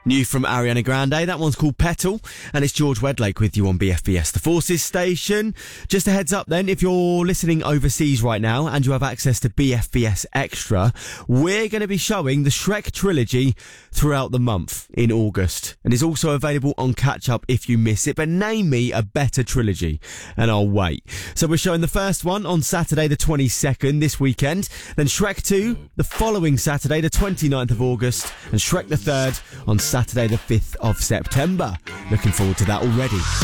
New from Ariana Grande, that one's called Petal, and it's George Wedlake with you on BFBS, the Forces station. Just a heads up then, if you're listening overseas right now and you have access to BFBS Extra, we're going to be showing the Shrek trilogy throughout the month in August, and it's also available on Catch Up if you miss it. But name me a better trilogy and I'll wait. So we're showing the first one on Saturday the 22nd this weekend, then Shrek 2 the following Saturday the 29th of August, and Shrek the 3rd on Saturday the 5th of September. Looking forward to that already.